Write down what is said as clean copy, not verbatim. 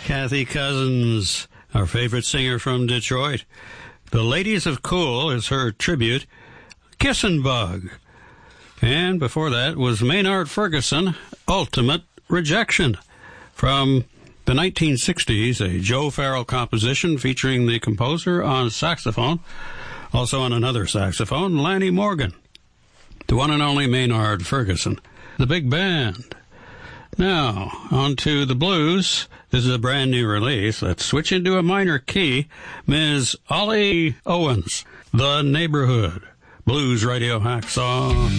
Kathy Cousins, our favorite singer from Detroit. The Ladies of Cool is her tribute, Kissin' Bug. And before that was Maynard Ferguson, Ultimate Rejection. From the 1960s, a Joe Farrell composition featuring the composer on saxophone, also on another saxophone, Lanny Morgan. The one and only Maynard Ferguson. The big band. Now, on to the blues. This is a brand new release. Let's switch into a minor key. Ms. Ollie Owens, The Neighborhood. Blues Radio Hacksaw.